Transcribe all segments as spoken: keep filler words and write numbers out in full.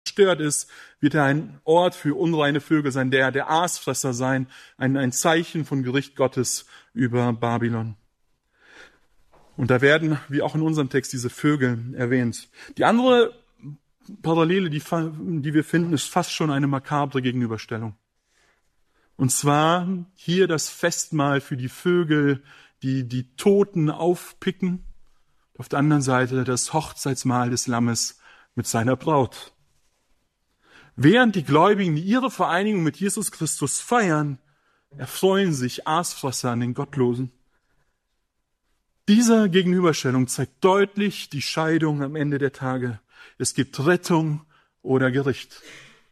zerstört ist, wird er ein Ort für unreine Vögel sein, der, der Aasfresser sein, ein, ein Zeichen von Gericht Gottes über Babylon. Und da werden, wie auch in unserem Text, diese Vögel erwähnt. Die andere Parallele, die, die wir finden, ist fast schon eine makabre Gegenüberstellung. Und zwar hier das Festmahl für die Vögel, die die Toten aufpicken. Auf der anderen Seite das Hochzeitsmahl des Lammes mit seiner Braut. Während die Gläubigen ihre Vereinigung mit Jesus Christus feiern, erfreuen sich Aasfresser an den Gottlosen. Diese Gegenüberstellung zeigt deutlich die Scheidung am Ende der Tage. Es gibt Rettung oder Gericht.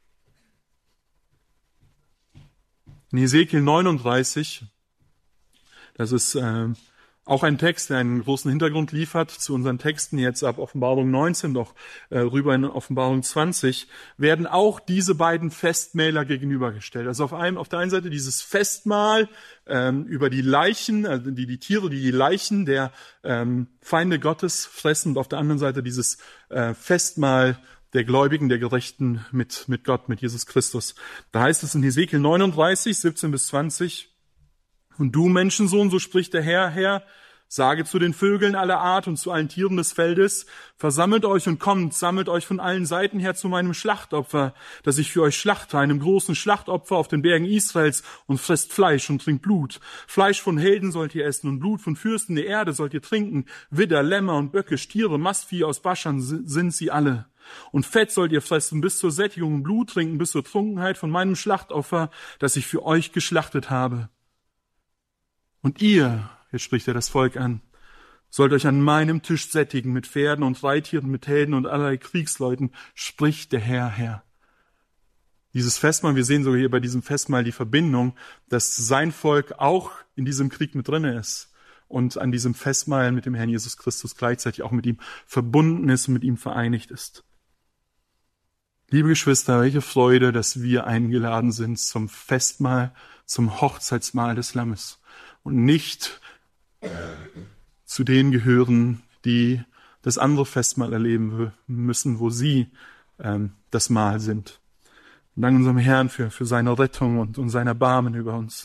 In Hesekiel neununddreißig, das ist äh, auch ein Text, der einen großen Hintergrund liefert zu unseren Texten jetzt ab Offenbarung neunzehn, doch äh, rüber in Offenbarung zwanzig, werden auch diese beiden Festmähler gegenübergestellt. Also auf einem, auf der einen Seite dieses Festmahl ähm, über die Leichen, also die, die Tiere, die die Leichen der ähm, Feinde Gottes fressen, und auf der anderen Seite dieses äh, Festmahl der Gläubigen, der Gerechten mit, mit Gott, mit Jesus Christus. Da heißt es in Hesekiel neununddreißig, siebzehn bis zwanzig, und du, Menschensohn, so spricht der Herr, Herr, sage zu den Vögeln aller Art und zu allen Tieren des Feldes, versammelt euch und kommt, sammelt euch von allen Seiten her zu meinem Schlachtopfer, das ich für euch schlachte, einem großen Schlachtopfer auf den Bergen Israels, und fresst Fleisch und trinkt Blut. Fleisch von Helden sollt ihr essen und Blut von Fürsten der Erde sollt ihr trinken. Widder, Lämmer und Böcke, Stiere, Mastvieh aus Baschan sind sie alle. Und Fett sollt ihr fressen bis zur Sättigung und Blut trinken bis zur Trunkenheit von meinem Schlachtopfer, das ich für euch geschlachtet habe. Und ihr, jetzt spricht er das Volk an, sollt euch an meinem Tisch sättigen mit Pferden und Reittieren, mit Helden und allerlei Kriegsleuten, spricht der Herr, Herr. Dieses Festmahl, wir sehen sogar hier bei diesem Festmahl die Verbindung, dass sein Volk auch in diesem Krieg mit drin ist und an diesem Festmahl mit dem Herrn Jesus Christus gleichzeitig auch mit ihm verbunden ist und mit ihm vereinigt ist. Liebe Geschwister, welche Freude, dass wir eingeladen sind zum Festmahl, zum Hochzeitsmahl des Lammes. Und nicht zu denen gehören, die das andere Festmahl erleben müssen, wo sie ähm, das Mahl sind. Und dank unserem Herrn für, für seine Rettung und, und sein Erbarmen über uns.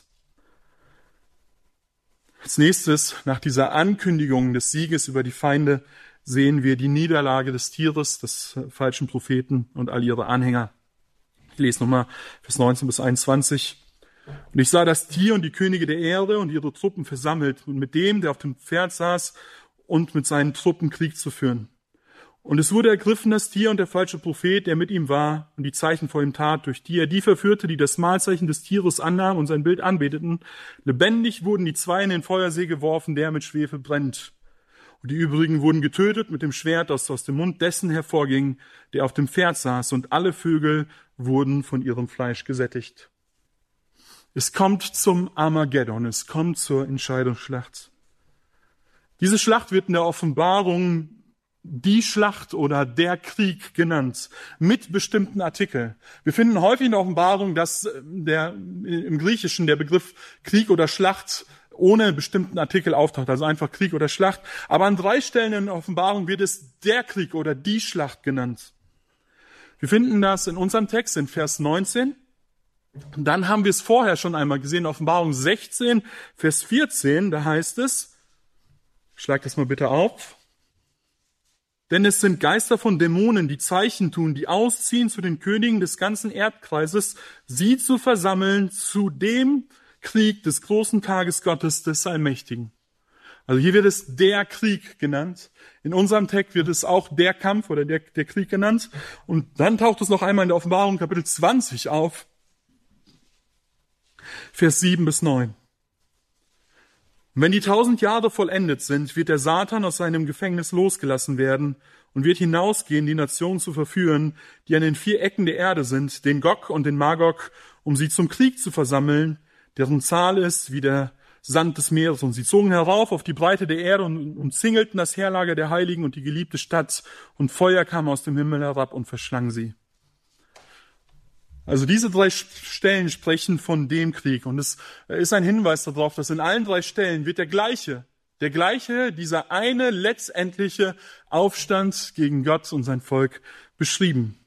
Als nächstes, nach dieser Ankündigung des Sieges über die Feinde, sehen wir die Niederlage des Tieres, des falschen Propheten und all ihre Anhänger. Ich lese nochmal Vers neunzehn bis einundzwanzig. Und ich sah das Tier und die Könige der Erde und ihre Truppen versammelt und mit dem, der auf dem Pferd saß, und mit seinen Truppen Krieg zu führen. Und es wurde ergriffen, das Tier und der falsche Prophet, der mit ihm war, und die Zeichen vor ihm tat, durch die er die verführte, die das Mahlzeichen des Tieres annahmen und sein Bild anbeteten. Lebendig wurden die zwei in den Feuersee geworfen, der mit Schwefel brennt. Und die übrigen wurden getötet mit dem Schwert, das aus dem Mund dessen hervorging, der auf dem Pferd saß, und alle Vögel wurden von ihrem Fleisch gesättigt. Es kommt zum Armageddon, es kommt zur Entscheidungsschlacht. Diese Schlacht wird in der Offenbarung die Schlacht oder der Krieg genannt, mit bestimmten Artikeln. Wir finden häufig in der Offenbarung, dass der, im Griechischen der Begriff Krieg oder Schlacht ohne bestimmten Artikel auftaucht, also einfach Krieg oder Schlacht. Aber an drei Stellen in der Offenbarung wird es der Krieg oder die Schlacht genannt. Wir finden das in unserem Text in Vers neunzehn. Und dann haben wir es vorher schon einmal gesehen, in Offenbarung sechzehn, Vers vierzehn, da heißt es, schlag das mal bitte auf, denn es sind Geister von Dämonen, die Zeichen tun, die ausziehen zu den Königen des ganzen Erdkreises, sie zu versammeln zu dem Krieg des großen Tages Gottes, des Allmächtigen. Also hier wird es der Krieg genannt. In unserem Text wird es auch der Kampf oder der, der Krieg genannt. Und dann taucht es noch einmal in der Offenbarung Kapitel zwanzig auf, Vers sieben bis neun. Und wenn die tausend Jahre vollendet sind, wird der Satan aus seinem Gefängnis losgelassen werden und wird hinausgehen, die Nationen zu verführen, die an den vier Ecken der Erde sind, den Gog und den Magog, um sie zum Krieg zu versammeln, deren Zahl ist wie der Sand des Meeres. Und sie zogen herauf auf die Breite der Erde und umzingelten das Heerlager der Heiligen und die geliebte Stadt, und Feuer kam aus dem Himmel herab und verschlang sie. Also diese drei Stellen sprechen von dem Krieg, und es ist ein Hinweis darauf, dass in allen drei Stellen wird der gleiche, der gleiche, dieser eine letztendliche Aufstand gegen Gott und sein Volk beschrieben.